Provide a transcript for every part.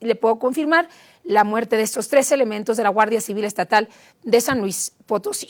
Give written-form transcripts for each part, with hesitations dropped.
le puedo confirmar la muerte de estos 3 elementos de la Guardia Civil Estatal de San Luis Potosí.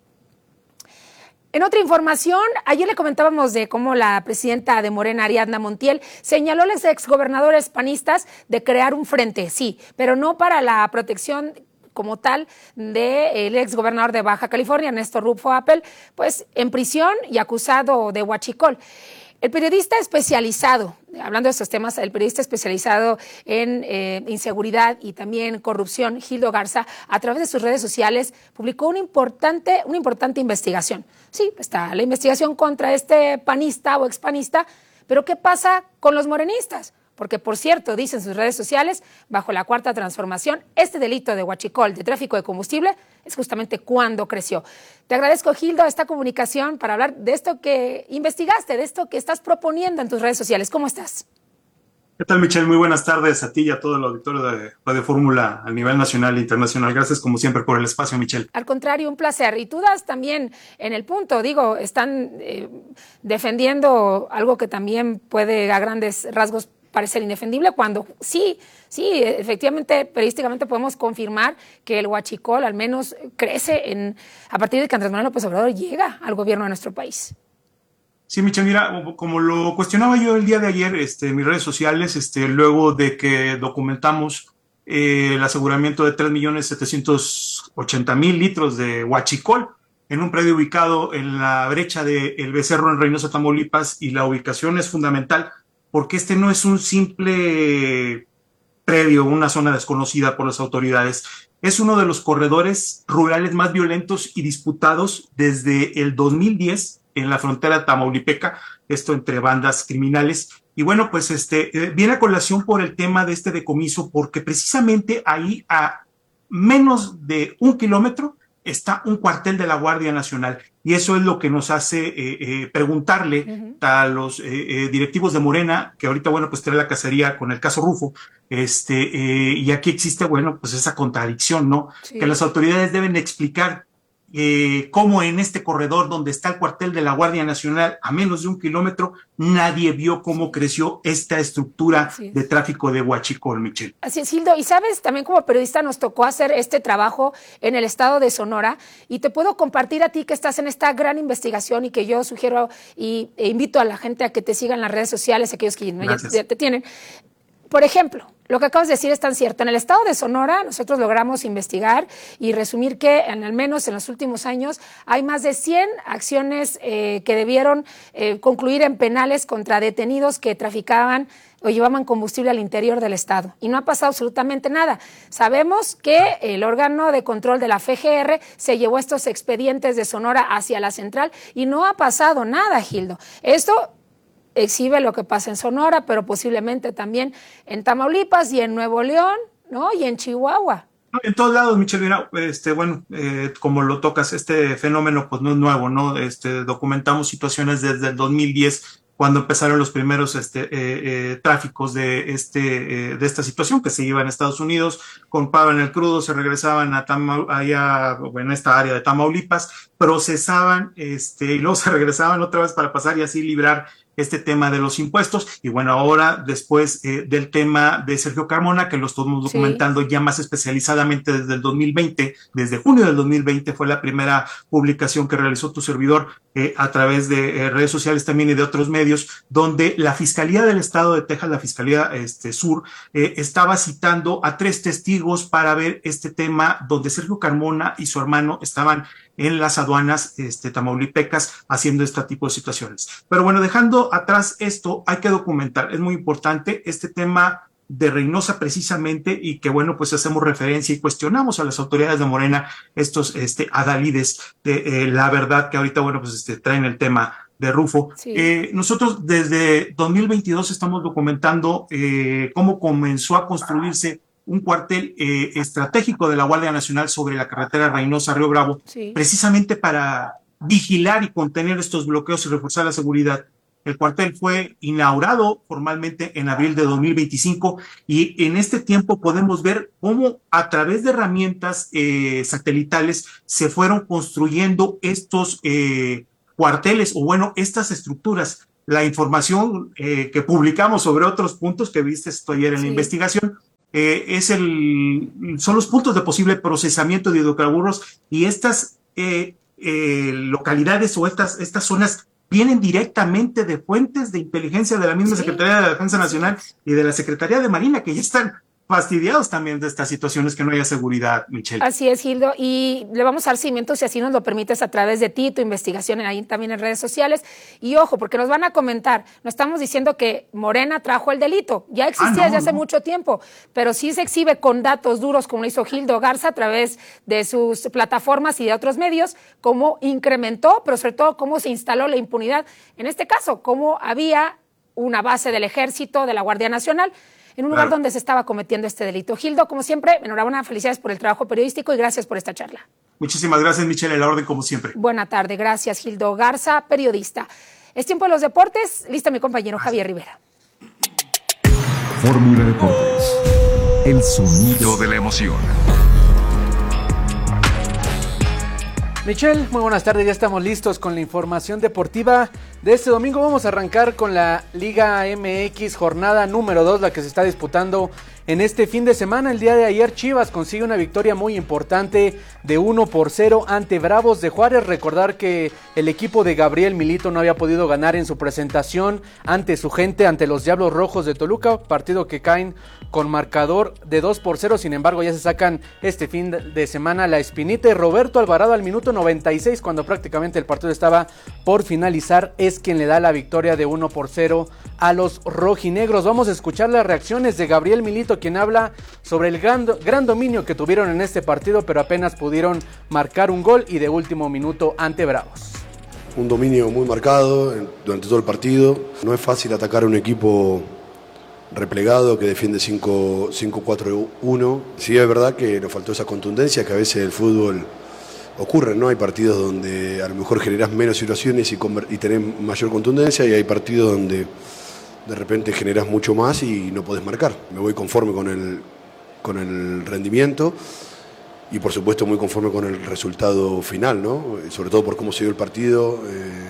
En otra información, ayer le comentábamos de cómo la presidenta de Morena, Ariadna Montiel, señaló a los exgobernadores panistas de crear un frente, sí, pero no para la protección como tal del exgobernador de Baja California, Néstor Rufo Appel, pues en prisión y acusado de huachicol. El periodista especializado, hablando de estos temas, el periodista especializado en inseguridad y también corrupción, Gildo Garza, a través de sus redes sociales, publicó una importante investigación. Sí, está la investigación contra este panista o expanista, pero ¿qué pasa con los morenistas? Porque, por cierto, dicen sus redes sociales, bajo la Cuarta Transformación, este delito de huachicol, de tráfico de combustible, es justamente cuando creció. Te agradezco, Gildo, esta comunicación para hablar de esto que investigaste, de esto que estás proponiendo en tus redes sociales. ¿Cómo estás? ¿Qué tal, Michelle? Muy buenas tardes a ti y a todo el auditorio de Radio Fórmula a nivel nacional e internacional. Gracias, como siempre, por el espacio, Michelle. Al contrario, un placer. Y tú das también en el punto, digo, están defendiendo algo que también puede a grandes rasgos parecer indefendible, cuando sí, efectivamente, periodísticamente podemos confirmar que el huachicol al menos crece a partir de que Andrés Manuel López Obrador llega al gobierno de nuestro país. Sí, Michelle, mira, como lo cuestionaba yo el día de ayer en mis redes sociales, luego de que documentamos el aseguramiento de 3.780.000 litros de huachicol en un predio ubicado en la brecha de El Becerro en Reynosa, Tamaulipas, y la ubicación es fundamental porque este no es un simple predio, una zona desconocida por las autoridades. Es uno de los corredores rurales más violentos y disputados desde el 2010 en la frontera tamaulipeca, esto entre bandas criminales. Y bueno, pues viene a colación por el tema de este decomiso, porque precisamente ahí a menos de 1 kilómetro está un cuartel de la Guardia Nacional. Y eso es lo que nos hace preguntarle a los directivos de Morena, que ahorita, bueno, pues trae la cacería con el caso Rufo, y aquí existe, bueno, pues esa contradicción, ¿no? Sí. Que las autoridades deben explicar cómo en este corredor donde está el cuartel de la Guardia Nacional a menos de 1 kilómetro, nadie vio cómo creció esta estructura de tráfico de huachicol, Michelle. Así es, Gildo, y sabes, también como periodista nos tocó hacer este trabajo en el estado de Sonora, y te puedo compartir a ti que estás en esta gran investigación y que yo sugiero e invito a la gente a que te sigan en las redes sociales, aquellos que ya te tienen. Por ejemplo, lo que acabas de decir es tan cierto. En el estado de Sonora nosotros logramos investigar y resumir que al menos en los últimos años hay más de 100 acciones que debieron concluir en penales contra detenidos que traficaban o llevaban combustible al interior del estado. Y no ha pasado absolutamente nada. Sabemos que el órgano de control de la FGR se llevó estos expedientes de Sonora hacia la central y no ha pasado nada, Gildo. Esto exhibe lo que pasa en Sonora, pero posiblemente también en Tamaulipas y en Nuevo León, ¿no? Y en Chihuahua. En todos lados, Michelle, mira, bueno, como lo tocas, este fenómeno pues no es nuevo, ¿no? Documentamos situaciones desde el 2010, cuando empezaron los primeros tráficos de esta situación, que se iban a Estados Unidos, compraban el crudo, se regresaban allá, en esta área de Tamaulipas, procesaban, y luego se regresaban otra vez para pasar y así librar este tema de los impuestos. Y bueno, ahora después del tema de Sergio Carmona, que lo estamos documentando ya más especializadamente desde el 2020, desde junio del 2020 fue la primera publicación que realizó tu servidor a través de redes sociales también y de otros medios, donde la Fiscalía del Estado de Texas, la Fiscalía Sur, estaba citando a 3 testigos para ver este tema, donde Sergio Carmona y su hermano estaban en las aduanas tamaulipecas haciendo este tipo de situaciones. Pero bueno, dejando atrás esto, hay que documentar, es muy importante este tema de Reynosa precisamente, y que bueno, pues hacemos referencia y cuestionamos a las autoridades de Morena, estos adalides de la verdad que ahorita, bueno, pues traen el tema de Rufo. Sí. Nosotros desde 2022 estamos documentando cómo comenzó a construirse un cuartel estratégico de la Guardia Nacional sobre la carretera Reynosa-Río Bravo, precisamente para vigilar y contener estos bloqueos y reforzar la seguridad. El cuartel fue inaugurado formalmente en abril de 2025 y en este tiempo podemos ver cómo a través de herramientas satelitales se fueron construyendo estos cuarteles o bueno, estas estructuras. La información que publicamos sobre otros puntos que viste esto ayer en la investigación son los puntos de posible procesamiento de hidrocarburos, y estas localidades o estas zonas vienen directamente de fuentes de inteligencia de la misma Secretaría de la Defensa Nacional y de la Secretaría de Marina, que ya están fastidiados también de estas situaciones, que no haya seguridad, Michelle. Así es, Gildo, y le vamos a dar seguimiento, si así nos lo permites, a través de ti, tu investigación ahí también en redes sociales. Y ojo, porque nos van a comentar, no estamos diciendo que Morena trajo el delito, ya existía desde hace mucho tiempo, pero sí se exhibe con datos duros, como lo hizo Gildo Garza a través de sus plataformas y de otros medios, cómo incrementó, pero sobre todo cómo se instaló la impunidad. En este caso, cómo había una base del Ejército, de la Guardia Nacional, en un lugar donde se estaba cometiendo este delito. Gildo, como siempre, enhorabuena, felicidades por el trabajo periodístico y gracias por esta charla. Muchísimas gracias, Michelle, en la orden como siempre. Buena tarde, gracias, Gildo Garza, periodista. Es tiempo de los deportes, lista mi compañero Javier Rivera. Fórmula Deportes, el sonido de la emoción. Michelle, muy buenas tardes, ya estamos listos con la información deportiva de este domingo. Vamos a arrancar con la Liga MX, jornada número 2, la que se está disputando en este fin de semana. El día de ayer Chivas consigue una victoria muy importante de 1-0 ante Bravos de Juárez. Recordar que el equipo de Gabriel Milito no había podido ganar en su presentación ante su gente, ante los Diablos Rojos de Toluca, partido que caen con marcador de 2-0, sin embargo ya se sacan este fin de semana la espinita, y Roberto Alvarado al minuto 96, cuando prácticamente el partido estaba por finalizar, es quien le da la victoria de 1-0 a los rojinegros. Vamos a escuchar las reacciones de Gabriel Milito, quien habla sobre el gran dominio que tuvieron en este partido, pero apenas pudieron marcar un gol y de último minuto ante Bravos. Un dominio muy marcado durante todo el partido. No es fácil atacar a un equipo replegado que defiende 5-4-1. Sí, es verdad que nos faltó esa contundencia que a veces el fútbol ocurre, ¿no? Hay partidos donde a lo mejor generás menos situaciones y tenés mayor contundencia, y hay partidos donde de repente generás mucho más y no podés marcar. Me voy conforme con el rendimiento y por supuesto muy conforme con el resultado final, ¿no? Sobre todo por cómo se dio el partido,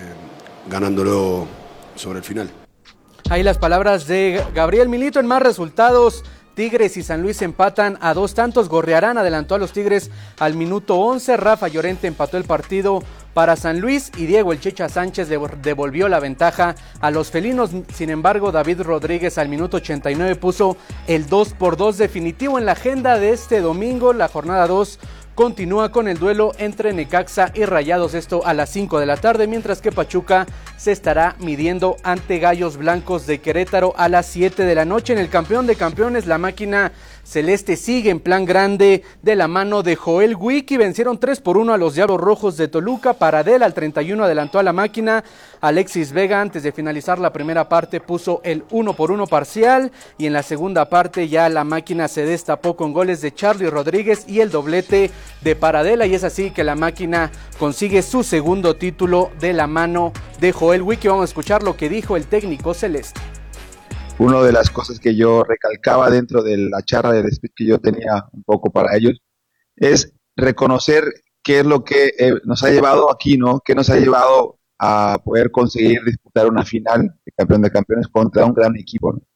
ganándolo sobre el final. Ahí las palabras de Gabriel Milito. En más resultados, Tigres y San Luis empatan a 2 tantos. Gorriarán adelantó a los Tigres al minuto 11. Rafa Llorente empató el partido para San Luis y Diego El Checha Sánchez devolvió la ventaja a los felinos. Sin embargo, David Rodríguez al minuto 89 puso el 2-2 definitivo en la agenda de este domingo. La jornada 2 continúa con el duelo entre Necaxa y Rayados, esto a las 5 de la tarde, mientras que Pachuca se estará midiendo ante Gallos Blancos de Querétaro a las 7 de la noche. En el campeón de campeones, la máquina celeste sigue en plan grande de la mano de Joel Wiki. Vencieron 3-1 a los Diablos Rojos de Toluca. Paradel al 31 adelantó a la máquina. Alexis Vega, antes de finalizar la primera parte, puso el 1-1 parcial, y en la segunda parte ya la máquina se destapó con goles de Charly Rodríguez y el doblete de Paradela, y es así que la máquina consigue su segundo título de la mano de Joel Wiki. Vamos a escuchar lo que dijo el técnico celeste. Una de las cosas que yo recalcaba dentro de la charla de speech que yo tenía un poco para ellos es reconocer qué es lo que nos ha llevado aquí, ¿no? ¿Qué nos ha llevado a poder conseguir disputar una final de campeón de campeones contra un gran equipo, ¿no?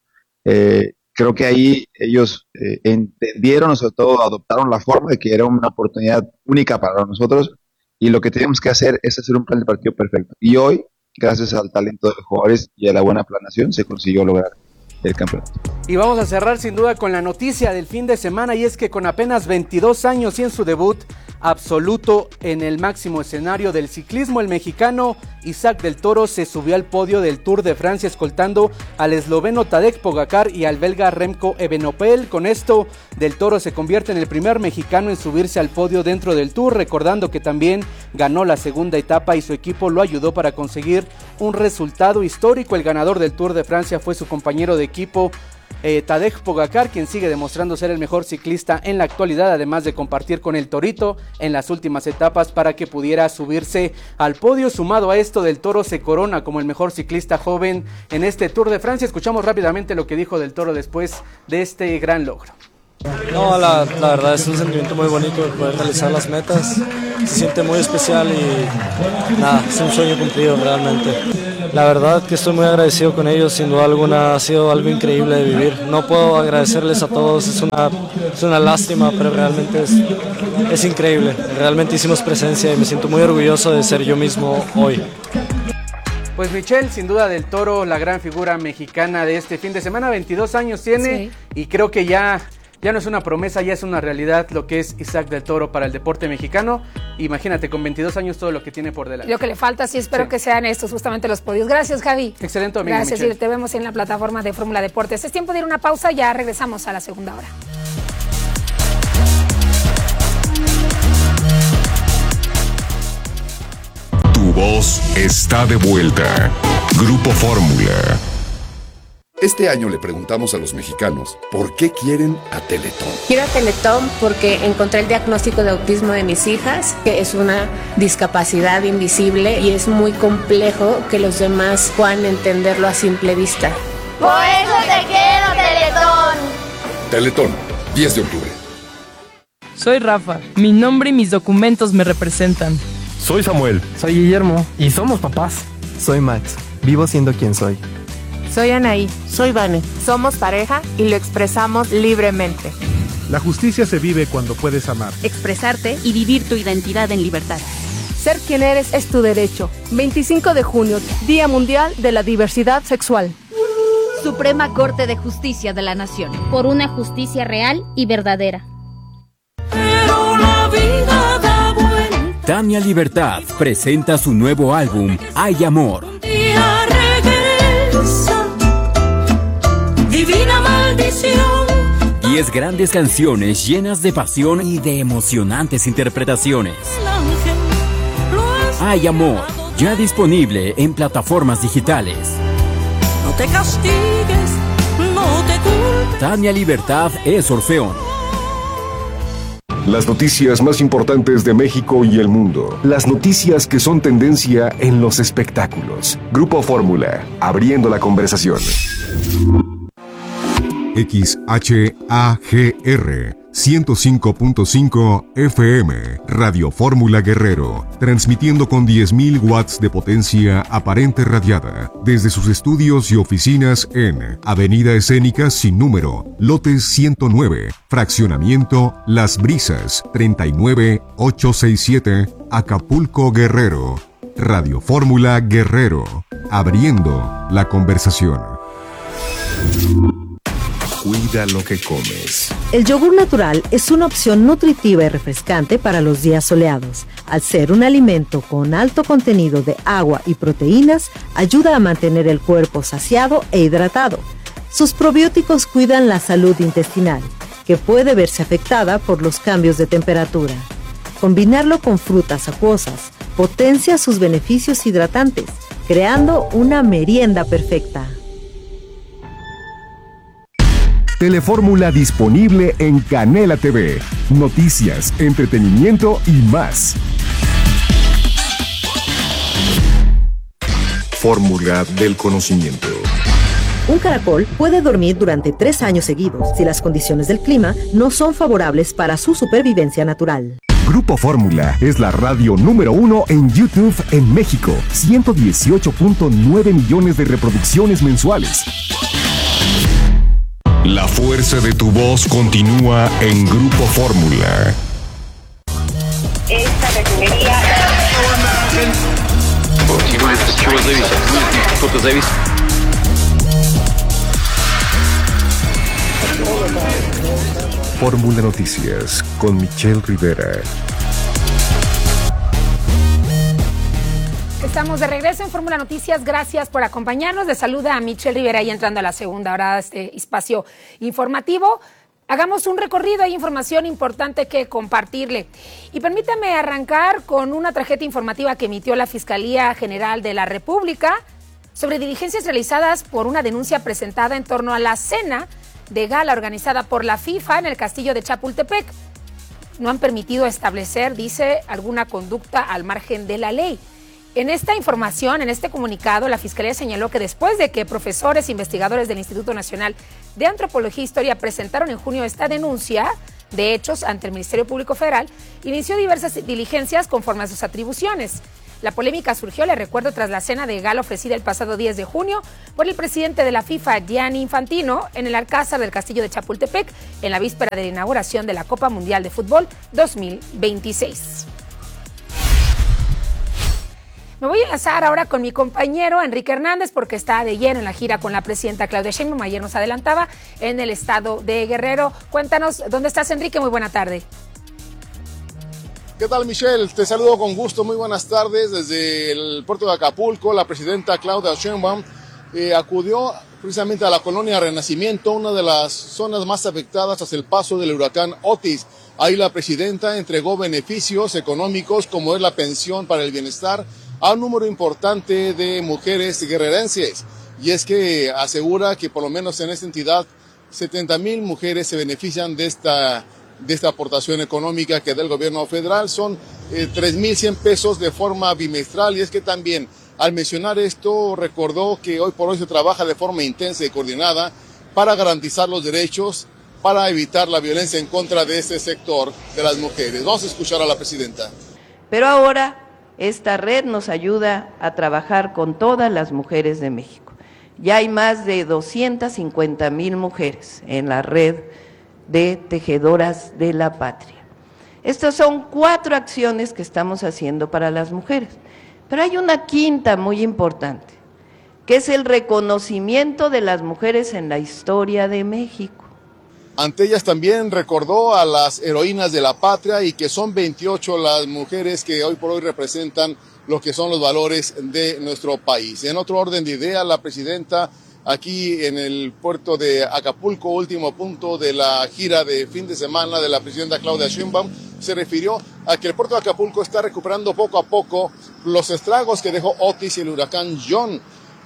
Creo que ahí ellos entendieron, o sobre todo adoptaron la forma de que era una oportunidad única para nosotros, y lo que tenemos que hacer es hacer un plan de partido perfecto. Y hoy, gracias al talento de los jugadores y a la buena planeación, se consiguió lograr el campeonato. Y vamos a cerrar sin duda con la noticia del fin de semana, y es que con apenas 22 años y en su debut absoluto en el máximo escenario del ciclismo, el mexicano Isaac del Toro se subió al podio del Tour de Francia escoltando al esloveno Tadej Pogacar y al belga Remco Evenepoel. Con esto, del Toro se convierte en el primer mexicano en subirse al podio dentro del Tour, recordando que también ganó la segunda etapa y su equipo lo ayudó para conseguir un resultado histórico. El ganador del Tour de Francia fue su compañero de equipo Tadej Pogacar, quien sigue demostrando ser el mejor ciclista en la actualidad, además de compartir con el Torito en las últimas etapas para que pudiera subirse al podio. Sumado a esto, del Toro se corona como el mejor ciclista joven en este Tour de Francia. Escuchamos rápidamente lo que dijo del Toro después de este gran logro. No, la verdad es un sentimiento muy bonito de poder realizar las metas. Se siente muy especial y nada, es un sueño cumplido realmente. la verdad que estoy muy agradecido con ellos, sin duda alguna ha sido algo increíble de vivir. No puedo agradecerles a todos, es una lástima, pero realmente es increíble. Realmente hicimos presencia y me siento muy orgulloso de ser yo mismo hoy. Pues Michelle, sin duda del Toro, la gran figura mexicana de este fin de semana, 22 años tiene, y creo que ya no es una promesa, ya es una realidad lo que es Isaac del Toro para el deporte mexicano. Imagínate, con 22 años todo lo que tiene por delante. Lo que le falta, sí, espero que sean estos justamente los podios. Gracias, Javi. Excelente domingo, Gracias, Michelle. y te vemos en la plataforma de Fórmula Deportes. Es tiempo de ir a una pausa, ya regresamos a la segunda hora. Tu voz está de vuelta. Grupo Fórmula. Este año le preguntamos a los mexicanos por qué quieren a Teletón. Quiero a Teletón porque encontré el diagnóstico de autismo de mis hijas, que es una discapacidad invisible y es muy complejo que los demás puedan entenderlo a simple vista. Por eso te quiero, Teletón. Teletón, 10 de octubre. Soy Rafa. Mi nombre y mis documentos me representan. Soy Samuel. Soy Guillermo. Y somos papás. Soy Max. Vivo siendo quien soy. Soy Anaí. Soy Vane. Somos pareja y lo expresamos libremente. La justicia se vive cuando puedes amar, expresarte y vivir tu identidad en libertad. Ser quien eres es tu derecho. 25 de junio, Día Mundial de la Diversidad Sexual. Suprema Corte de Justicia de la Nación. Por una justicia real y verdadera. Pero la vida da vuelta. Tania Libertad presenta su nuevo álbum, Hay Amor. Divina maldición. 10 grandes canciones llenas de pasión y de emocionantes interpretaciones. Hay Amor, ya disponible en plataformas digitales. No te castigues, no te culpes. Tania Libertad es Orfeón. Las noticias más importantes de México y el mundo. Las noticias que son tendencia en los espectáculos. Grupo Fórmula, abriendo la conversación. XHAGR 105.5 FM, Radio Fórmula Guerrero, transmitiendo con 10.000 watts de potencia aparente radiada, desde sus estudios y oficinas en Avenida Escénica sin número, lote 109, fraccionamiento Las Brisas, 39867, Acapulco, Guerrero. Radio Fórmula Guerrero, abriendo la conversación. Cuida lo que comes. El yogur natural es una opción nutritiva y refrescante para los días soleados. Al ser un alimento con alto contenido de agua y proteínas, ayuda a mantener el cuerpo saciado e hidratado. Sus probióticos cuidan la salud intestinal, que puede verse afectada por los cambios de temperatura. Combinarlo con frutas acuosas potencia sus beneficios hidratantes, creando una merienda perfecta. Telefórmula disponible en Canela TV. Noticias, entretenimiento y más. Fórmula del conocimiento. Un caracol puede dormir durante 3 años seguidos si las condiciones del clima no son favorables para su supervivencia natural. Grupo Fórmula es la radio número 1 en YouTube en México. 118.9 millones de reproducciones mensuales. La fuerza de tu voz continúa en Grupo Fórmula. Esta refinería... Fórmula Noticias con Michelle Rivera. Estamos de regreso en Fórmula Noticias. Gracias por acompañarnos. Les saluda a Michelle Rivera y entrando a la segunda hora de este espacio informativo. Hagamos un recorrido, hay información importante que compartirle. Y permítame arrancar con una tarjeta informativa que emitió la Fiscalía General de la República sobre diligencias realizadas por una denuncia presentada en torno a la cena de gala organizada por la FIFA en el castillo de Chapultepec. No han permitido establecer, dice, alguna conducta al margen de la ley. En esta información, en este comunicado, la Fiscalía señaló que después de que profesores e investigadores del Instituto Nacional de Antropología e Historia presentaron en junio esta denuncia de hechos ante el Ministerio Público Federal, inició diversas diligencias conforme a sus atribuciones. La polémica surgió, le recuerdo, tras la cena de gala ofrecida el pasado 10 de junio por el presidente de la FIFA, Gianni Infantino, en el Alcázar del Castillo de Chapultepec, en la víspera de la inauguración de la Copa Mundial de Fútbol 2026. Me voy a enlazar ahora con mi compañero Enrique Hernández porque está de lleno en la gira con la presidenta Claudia Sheinbaum. Ayer nos adelantaba en el estado de Guerrero. Cuéntanos, ¿dónde estás, Enrique? Muy buena tarde. ¿Qué tal, Michelle? Te saludo con gusto. Muy buenas tardes. Desde el puerto de Acapulco, la presidenta Claudia Sheinbaum acudió precisamente a la colonia Renacimiento, una de las zonas más afectadas tras el paso del huracán Otis. Ahí la presidenta entregó beneficios económicos como es la pensión para el bienestar a un número importante de mujeres guerrerenses. Y es que asegura que por lo menos en esta entidad 70,000 mujeres se benefician de esta aportación económica que da el gobierno federal. Son 3,100 pesos de forma bimestral. Y es que también al mencionar esto recordó que hoy por hoy se trabaja de forma intensa y coordinada para garantizar los derechos, para evitar la violencia en contra de este sector de las mujeres. Vamos a escuchar a la presidenta. Pero ahora esta red nos ayuda a trabajar con todas las mujeres de México. Ya hay más de 250,000 mujeres en la red de tejedoras de la patria. Estas son 4 acciones que estamos haciendo para las mujeres. Pero hay una quinta muy importante, que es el reconocimiento de las mujeres en la historia de México. Ante ellas también recordó a las heroínas de la patria y que son 28 las mujeres que hoy por hoy representan lo que son los valores de nuestro país. En otro orden de idea, la presidenta aquí en el puerto de Acapulco, último punto de la gira de fin de semana de la presidenta Claudia Sheinbaum, se refirió a que el puerto de Acapulco está recuperando poco a poco los estragos que dejó Otis y el huracán John.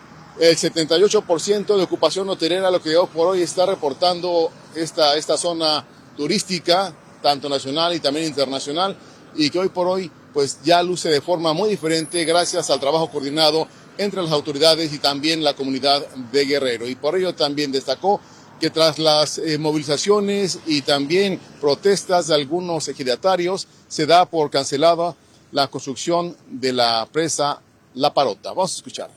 El 78% de ocupación hotelera, lo que hoy por hoy está reportando esta zona turística, tanto nacional y también internacional, y que hoy por hoy pues ya luce de forma muy diferente gracias al trabajo coordinado entre las autoridades y también la comunidad de Guerrero. Y por ello también destacó que tras las movilizaciones y también protestas de algunos ejidatarios, se da por cancelada la construcción de la presa La Parota. Vamos a escuchar.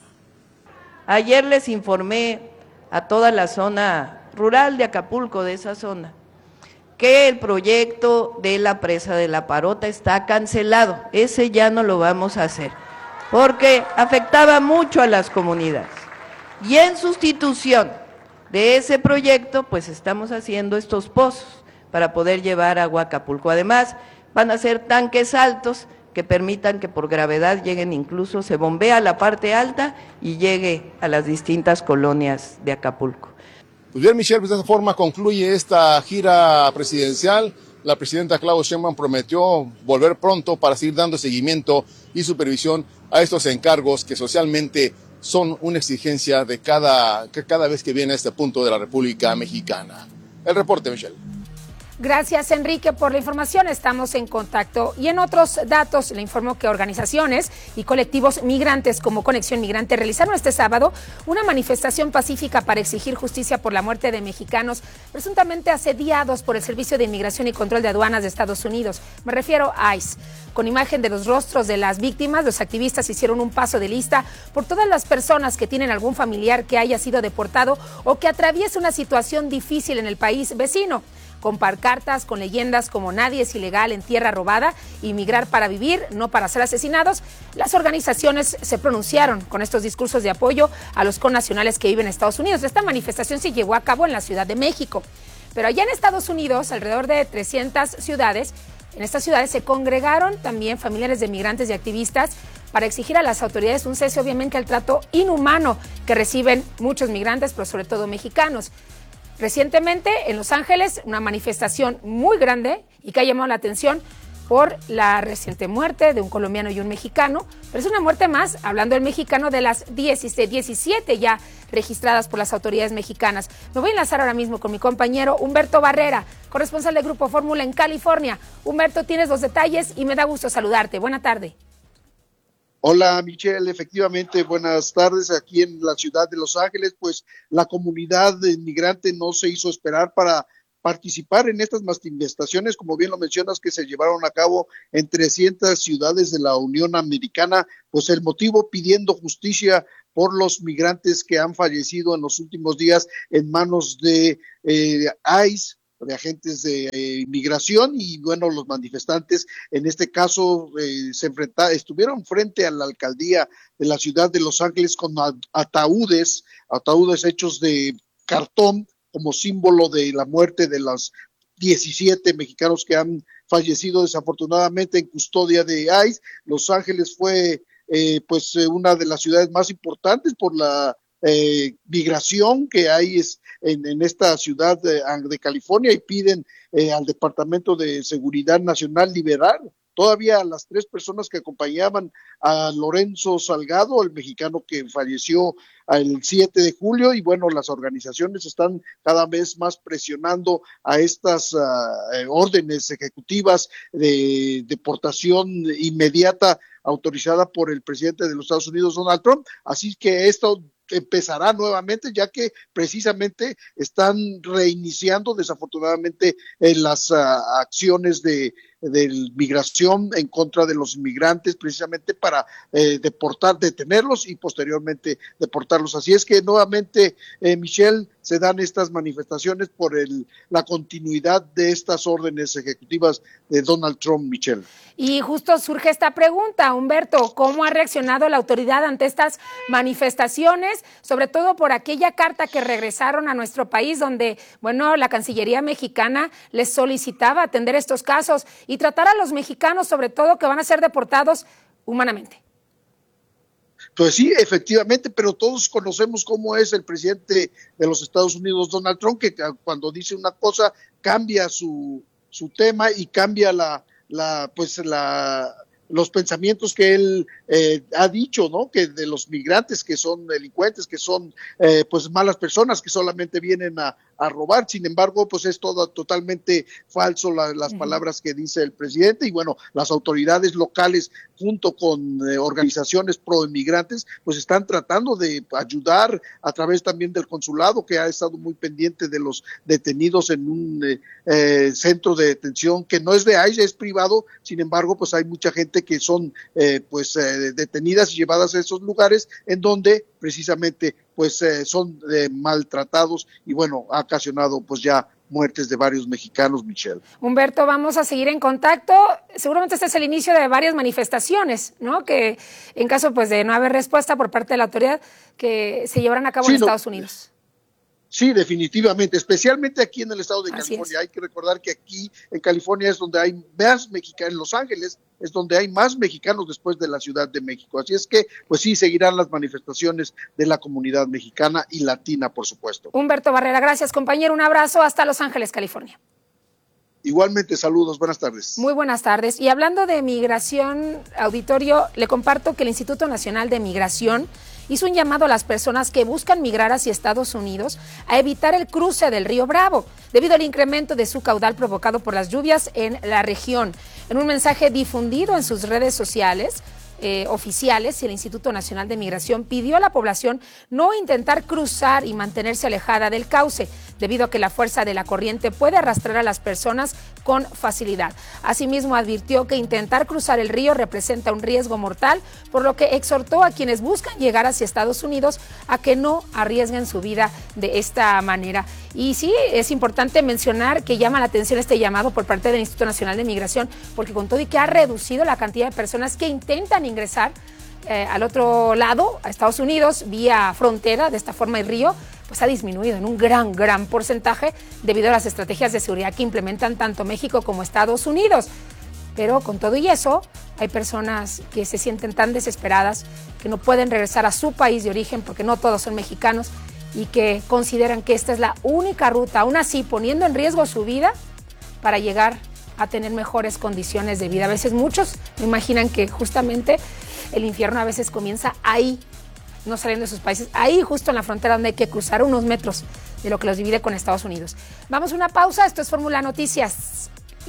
Ayer les informé a toda la zona rural de Acapulco, de esa zona, que el proyecto de la presa de La Parota está cancelado. Ese ya no lo vamos a hacer, porque afectaba mucho a las comunidades. Y en sustitución de ese proyecto, pues estamos haciendo estos pozos para poder llevar agua a Acapulco. Además, van a ser tanques altos que permitan que por gravedad lleguen, incluso se bombea la parte alta y llegue a las distintas colonias de Acapulco. Pues bien, Michelle, pues de esta forma concluye esta gira presidencial. La presidenta Claudia Sheinbaum prometió volver pronto para seguir dando seguimiento y supervisión a estos encargos que socialmente son una exigencia de cada vez que viene a este punto de la República Mexicana. El reporte, Michelle. Gracias, Enrique, por la información. Estamos en contacto. Y en otros datos, le informo que organizaciones y colectivos migrantes como Conexión Migrante realizaron este sábado una manifestación pacífica para exigir justicia por la muerte de mexicanos presuntamente asediados por el Servicio de Inmigración y Control de Aduanas de Estados Unidos. Me refiero a ICE. Con imagen de los rostros de las víctimas, los activistas hicieron un paso de lista por todas las personas que tienen algún familiar que haya sido deportado o que atraviese una situación difícil en el país vecino. Con pancartas, con leyendas como nadie es ilegal en tierra robada y migrar para vivir, no para ser asesinados, las organizaciones se pronunciaron con estos discursos de apoyo a los connacionales que viven en Estados Unidos. Esta manifestación se llevó a cabo en la Ciudad de México, pero allá en Estados Unidos, alrededor de 300 ciudades, en estas ciudades se congregaron también familiares de migrantes y activistas para exigir a las autoridades un cese, obviamente, al trato inhumano que reciben muchos migrantes, pero sobre todo mexicanos. Recientemente, en Los Ángeles, una manifestación muy grande y que ha llamado la atención por la reciente muerte de un colombiano y un mexicano, pero es una muerte más, hablando del mexicano, de las 17 ya registradas por las autoridades mexicanas. Me voy a enlazar ahora mismo con mi compañero Humberto Barrera, corresponsal del Grupo Fórmula en California. Humberto, tienes los detalles y me da gusto saludarte. Buena tarde. Hola, Michelle, efectivamente, buenas tardes. Aquí en la ciudad de Los Ángeles, pues la comunidad de inmigrante no se hizo esperar para participar en estas manifestaciones, como bien lo mencionas, que se llevaron a cabo en 300 ciudades de la Unión Americana, pues el motivo pidiendo justicia por los migrantes que han fallecido en los últimos días en manos de ICE, de agentes de inmigración, y bueno, los manifestantes en este caso estuvieron frente a la alcaldía de la ciudad de Los Ángeles con ataúdes hechos de cartón como símbolo de la muerte de los 17 mexicanos que han fallecido desafortunadamente en custodia de ICE. Los Ángeles fue una de las ciudades más importantes por la migración que hay en esta ciudad de California, y piden al Departamento de Seguridad Nacional liberar todavía a las 3 personas que acompañaban a Lorenzo Salgado, el mexicano que falleció el 7 de julio, y bueno, las organizaciones están cada vez más presionando a estas órdenes ejecutivas de deportación inmediata autorizada por el presidente de los Estados Unidos, Donald Trump. Así que esto empezará nuevamente, ya que precisamente están reiniciando desafortunadamente las acciones de migración en contra de los inmigrantes, precisamente para detenerlos y posteriormente deportarlos. Así es que nuevamente, Michelle, se dan estas manifestaciones por la continuidad de estas órdenes ejecutivas de Donald Trump, Michelle. Y justo surge esta pregunta, Humberto, ¿cómo ha reaccionado la autoridad ante estas manifestaciones, sobre todo por aquella carta que regresaron a nuestro país, donde, bueno, la Cancillería mexicana les solicitaba atender estos casos y tratar a los mexicanos, sobre todo, que van a ser deportados humanamente? Pues sí, efectivamente, pero todos conocemos cómo es el presidente de los Estados Unidos, Donald Trump, que cuando dice una cosa cambia su tema y cambia los pensamientos que él ha dicho, ¿no? Que de los migrantes que son delincuentes, que son malas personas que solamente vienen a robar. Sin embargo, pues es todo totalmente falso las palabras que dice el presidente, y bueno, las autoridades locales junto con organizaciones pro inmigrantes pues están tratando de ayudar a través también del consulado, que ha estado muy pendiente de los detenidos en un centro de detención que no es de ICE, es privado. Sin embargo, pues hay mucha gente que son detenidas y llevadas a esos lugares en donde precisamente pues son maltratados, y bueno, ha ocasionado pues ya muertes de varios mexicanos, Michelle. Humberto, vamos a seguir en contacto. Seguramente este es el inicio de varias manifestaciones, ¿no? Que en caso pues de no haber respuesta por parte de la autoridad, que se llevarán a cabo en Estados Unidos. Sí, definitivamente, especialmente aquí en el estado de California. Hay que recordar que aquí en California es donde hay más mexicanos, en Los Ángeles es donde hay más mexicanos después de la Ciudad de México. Así es que, pues sí, seguirán las manifestaciones de la comunidad mexicana y latina, por supuesto. Humberto Barrera, gracias, compañero. Un abrazo hasta Los Ángeles, California. Igualmente, saludos, buenas tardes. Muy buenas tardes. Y hablando de migración, auditorio, le comparto que el Instituto Nacional de Migración hizo un llamado a las personas que buscan migrar hacia Estados Unidos a evitar el cruce del río Bravo, debido al incremento de su caudal provocado por las lluvias en la región. En un mensaje difundido en sus redes sociales oficiales, el Instituto Nacional de Migración pidió a la población no intentar cruzar y mantenerse alejada del cauce, debido a que la fuerza de la corriente puede arrastrar a las personas con facilidad. Asimismo, advirtió que intentar cruzar el río representa un riesgo mortal, por lo que exhortó a quienes buscan llegar hacia Estados Unidos a que no arriesguen su vida de esta manera. Y sí, es importante mencionar que llama la atención este llamado por parte del Instituto Nacional de Migración, porque con todo y que ha reducido la cantidad de personas que intentan ingresar al otro lado, a Estados Unidos, vía frontera, de esta forma el río, pues ha disminuido en un gran porcentaje debido a las estrategias de seguridad que implementan tanto México como Estados Unidos. Pero con todo y eso, hay personas que se sienten tan desesperadas que no pueden regresar a su país de origen, porque no todos son mexicanos, y que consideran que esta es la única ruta, aún así poniendo en riesgo su vida, para llegar a tener mejores condiciones de vida. A veces muchos me imaginan que justamente el infierno a veces comienza ahí, no saliendo de sus países, ahí justo en la frontera donde hay que cruzar unos metros de lo que los divide con Estados Unidos. Vamos a una pausa, esto es Fórmula Noticias.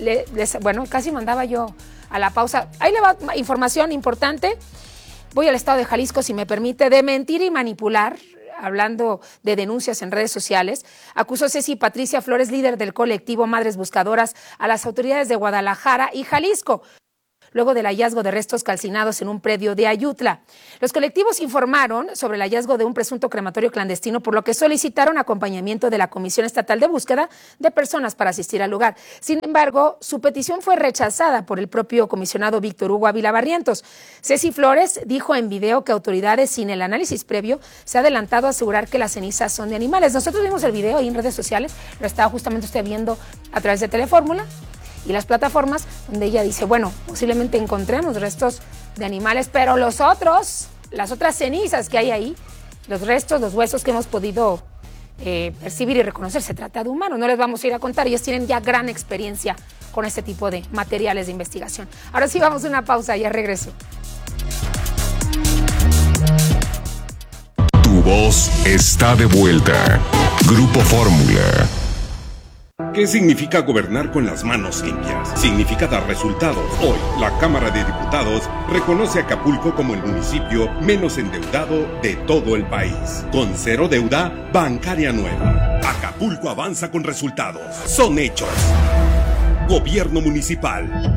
Casi mandaba yo a la pausa. Ahí le va información importante. Voy al estado de Jalisco, si me permite, de mentir y manipular hablando de denuncias en redes sociales, acusó Ceci Patricia Flores, líder del colectivo Madres Buscadoras, a las autoridades de Guadalajara y Jalisco, luego del hallazgo de restos calcinados en un predio de Ayutla. Los colectivos informaron sobre el hallazgo de un presunto crematorio clandestino, por lo que solicitaron acompañamiento de la Comisión Estatal de Búsqueda de Personas para asistir al lugar. Sin embargo, su petición fue rechazada por el propio comisionado Víctor Hugo Ávila Barrientos. Ceci Flores dijo en video que autoridades, sin el análisis previo, se ha adelantado a asegurar que las cenizas son de animales. Nosotros vimos el video ahí en redes sociales, lo estaba justamente usted viendo a través de Telefórmula y las plataformas, donde ella dice, bueno, posiblemente encontremos restos de animales, pero las otras cenizas que hay ahí, los restos, los huesos que hemos podido percibir y reconocer, se trata de humanos. No les vamos a ir a contar, ellos tienen ya gran experiencia con este tipo de materiales de investigación. Ahora sí vamos a una pausa, ya regreso. Tu voz está de vuelta. Grupo Fórmula. ¿Qué significa gobernar con las manos limpias? Significa dar resultados. Hoy, la Cámara de Diputados reconoce a Acapulco como el municipio menos endeudado de todo el país, con 0 deuda bancaria nueva. Acapulco avanza con resultados. Son hechos. Gobierno municipal.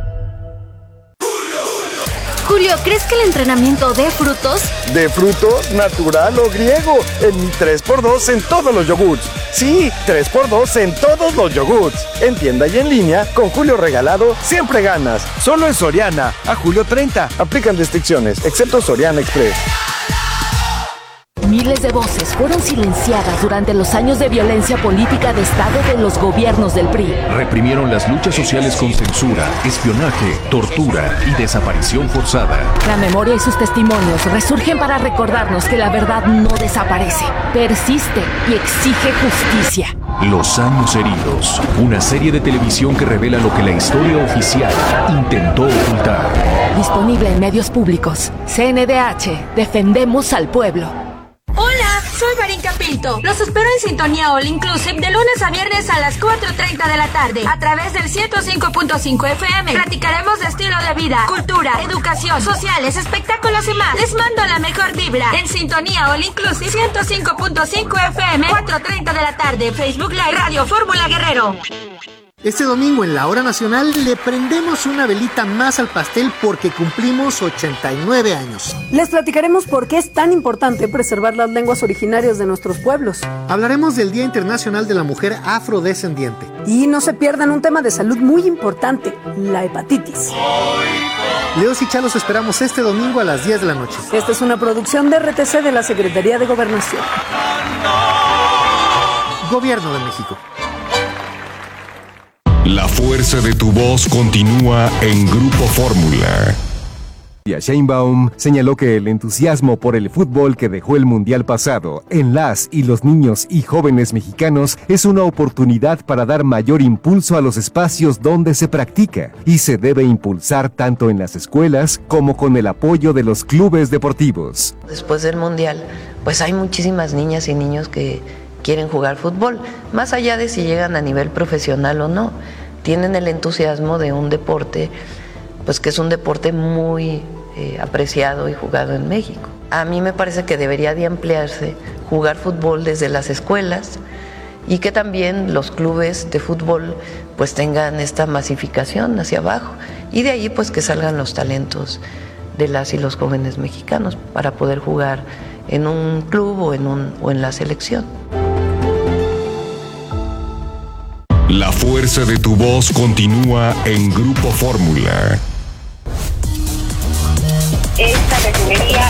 Julio, ¿crees que el entrenamiento dé frutos? ¿De frutos, natural o griego? En mi 3x2 en todos los yogurts. Sí, 3x2 en todos los yogurts. En tienda y en línea, con Julio regalado, siempre ganas. Solo en Soriana, a julio 30. Aplican restricciones, excepto Soriana Express. Miles de voces fueron silenciadas durante los años de violencia política de Estado de los gobiernos del PRI. Reprimieron las luchas sociales con censura, espionaje, tortura y desaparición forzada. La memoria y sus testimonios resurgen para recordarnos que la verdad no desaparece, persiste y exige justicia. Los años heridos, una serie de televisión que revela lo que la historia oficial intentó ocultar. Disponible en medios públicos. CNDH, defendemos al pueblo. Hola, soy Marín Capilto. Los espero en Sintonía All Inclusive de lunes a viernes a las 4:30 de la tarde a través del 105.5 FM. Platicaremos de estilo de vida, cultura, educación, sociales, espectáculos y más. Les mando la mejor vibra en Sintonía All Inclusive 105.5 FM, 4:30 de la tarde. Facebook Live, Radio Fórmula Guerrero. Este domingo en la Hora Nacional le prendemos una velita más al pastel porque cumplimos 89 años. Les platicaremos por qué es tan importante preservar las lenguas originarias de nuestros pueblos. Hablaremos del Día Internacional de la Mujer Afrodescendiente. Y no se pierdan un tema de salud muy importante, la hepatitis. Leos y Chalos esperamos este domingo a las 10 de la noche. Esta es una producción de RTC de la Secretaría de Gobernación. Gobierno de México. La fuerza de tu voz continúa en Grupo Fórmula. Sheinbaum señaló que el entusiasmo por el fútbol que dejó el mundial pasado en las y los niños y jóvenes mexicanos es una oportunidad para dar mayor impulso a los espacios donde se practica y se debe impulsar tanto en las escuelas como con el apoyo de los clubes deportivos. Después del mundial, pues hay muchísimas niñas y niños que quieren jugar fútbol, más allá de si llegan a nivel profesional o no, tienen el entusiasmo de un deporte, pues que es un deporte muy apreciado y jugado en México. A mí me parece que debería de ampliarse jugar fútbol desde las escuelas y que también los clubes de fútbol pues tengan esta masificación hacia abajo y de ahí pues que salgan los talentos de las y los jóvenes mexicanos para poder jugar en un club o en la selección. La fuerza de tu voz continúa en Grupo Fórmula. Esta refinería...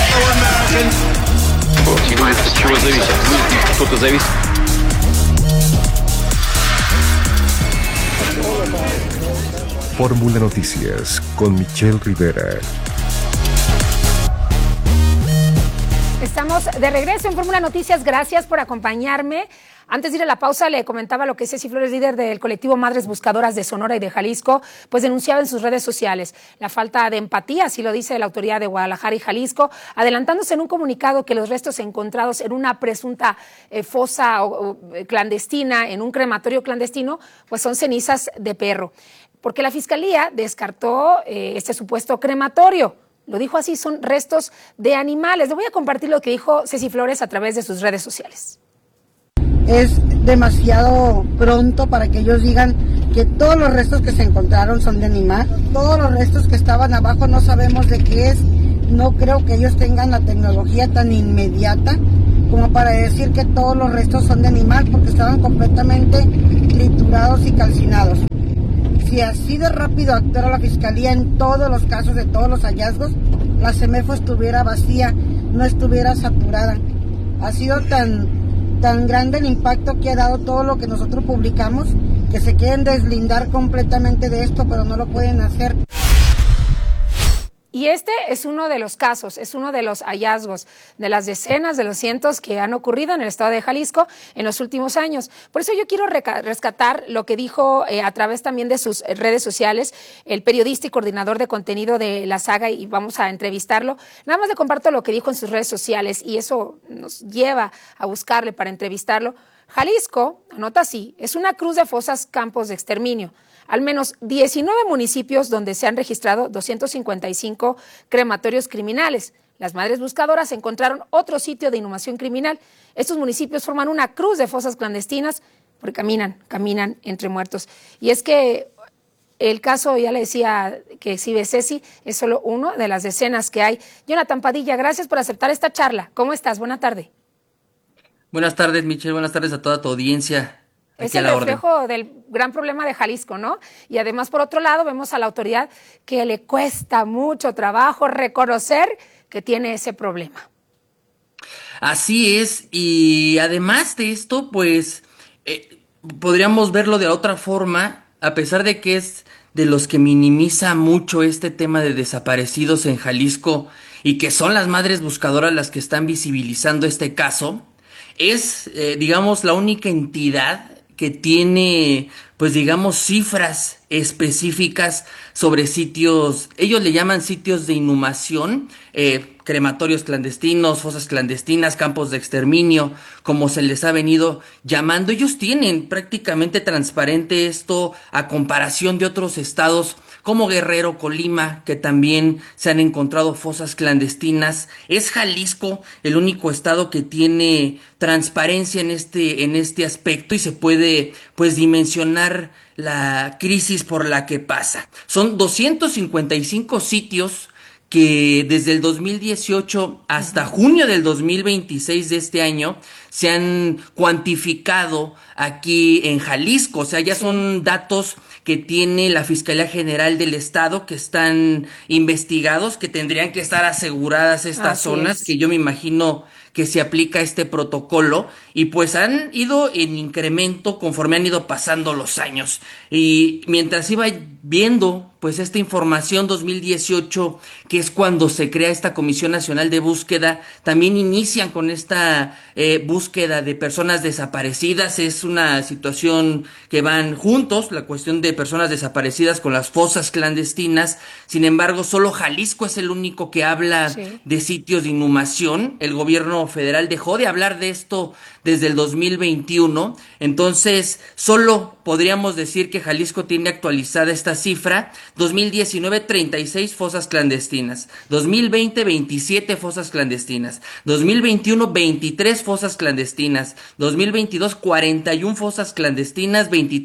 Fórmula Noticias con Michelle Rivera. Estamos de regreso en Fórmula Noticias. Gracias por acompañarme. Antes de ir a la pausa, le comentaba lo que Ceci Flores, líder del colectivo Madres Buscadoras de Sonora y de Jalisco, pues denunciaba en sus redes sociales la falta de empatía, así lo dice la autoridad de Guadalajara y Jalisco, adelantándose en un comunicado que los restos encontrados en una presunta fosa clandestina, en un crematorio clandestino, pues son cenizas de perro, porque la Fiscalía descartó este supuesto crematorio. Lo dijo así, son restos de animales. Le voy a compartir lo que dijo Ceci Flores a través de sus redes sociales. Es demasiado pronto para que ellos digan que todos los restos que se encontraron son de animal. Todos los restos que estaban abajo no sabemos de qué es. No creo que ellos tengan la tecnología tan inmediata como para decir que todos los restos son de animal, porque estaban completamente triturados y calcinados. Si así de rápido actuara la Fiscalía en todos los casos de todos los hallazgos, la CEMEFO estuviera vacía, no estuviera saturada. Ha sido tan grande el impacto que ha dado todo lo que nosotros publicamos, que se quieren deslindar completamente de esto, pero no lo pueden hacer. Y este es uno de los casos, es uno de los hallazgos, de las decenas, de los cientos que han ocurrido en el estado de Jalisco en los últimos años. Por eso yo quiero rescatar lo que dijo a través también de sus redes sociales el periodista y coordinador de contenido de La Saga, y vamos a entrevistarlo. Nada más le comparto lo que dijo en sus redes sociales y eso nos lleva a buscarle para entrevistarlo. Jalisco, anota así, es una cruz de fosas, campos de exterminio. Al menos 19 municipios donde se han registrado 255 crematorios criminales. Las madres buscadoras encontraron otro sitio de inhumación criminal. Estos municipios forman una cruz de fosas clandestinas porque caminan entre muertos. Y es que el caso, ya le decía que exhibe Ceci, es solo uno de las decenas que hay. Jonathan Padilla, gracias por aceptar esta charla. ¿Cómo estás? Buena tarde. Buenas tardes, Michelle. Buenas tardes a toda tu audiencia. Es el reflejo del gran problema de Jalisco, ¿no? Y además, por otro lado, vemos a la autoridad que le cuesta mucho trabajo reconocer que tiene ese problema. Así es, y además de esto, pues, podríamos verlo de otra forma, a pesar de que es de los que minimiza mucho este tema de desaparecidos en Jalisco y que son las madres buscadoras las que están visibilizando este caso, es, digamos, la única entidad que tiene, pues digamos, cifras específicas sobre sitios, ellos le llaman sitios de inhumación, crematorios clandestinos, fosas clandestinas, campos de exterminio, como se les ha venido llamando. Ellos tienen prácticamente transparente esto a comparación de otros estados como Guerrero, Colima, que también se han encontrado fosas clandestinas. Es Jalisco el único estado que tiene transparencia en este aspecto y se puede, pues, dimensionar la crisis por la que pasa. Son 255 sitios que desde el 2018 hasta junio del 2026 de este año se han cuantificado aquí en Jalisco. O sea, ya son datos que tiene la Fiscalía General del Estado, que están investigados, que tendrían que estar aseguradas estas zonas, que yo me imagino que se aplica este protocolo, y pues han ido en incremento conforme han ido pasando los años. Y mientras iba viendo pues esta información, 2018, que es cuando se crea esta Comisión Nacional de Búsqueda, también inician con esta búsqueda de personas desaparecidas. Es una situación que van juntos, la cuestión de personas desaparecidas con las fosas clandestinas. Sin embargo, solo Jalisco es el único que habla de sitios de inhumación. El gobierno federal dejó de hablar de esto desde el 2021, entonces solo podríamos decir que Jalisco tiene actualizada esta cifra. 2019, 36 fosas clandestinas, 2020, 27 fosas clandestinas, 2021, 23 fosas clandestinas, 2022, 41 fosas clandestinas,